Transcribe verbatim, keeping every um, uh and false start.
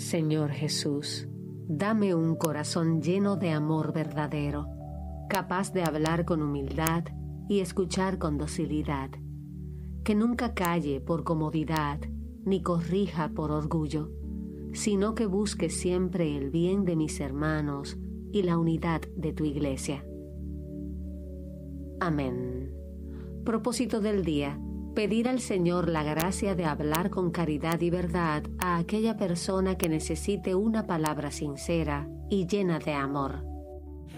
Señor Jesús, dame un corazón lleno de amor verdadero, capaz de hablar con humildad y escuchar con docilidad, que nunca calle por comodidad ni corrija por orgullo, sino que busque siempre el bien de mis hermanos y la unidad de tu Iglesia. Amén. Propósito del día: pedir al Señor la gracia de hablar con caridad y verdad a aquella persona que necesite una palabra sincera y llena de amor.